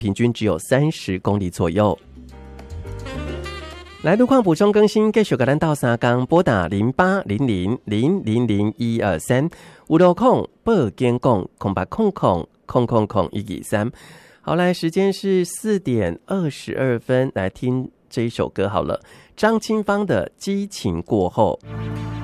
平均只有30公里左右。来路况补充更新，继续给咱到三江拨打0800000123，有路况报警讲0800000123。好，来，时间是4点22分，来听这一首歌好了，张清芳的《激情过后》。